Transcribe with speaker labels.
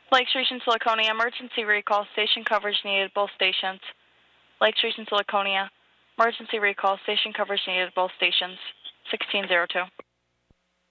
Speaker 1: Lake Street and Siliconia, emergency recall, station coverage needed, both stations. Lake Street and Siliconia, emergency recall, station coverage needed, both stations. 1602.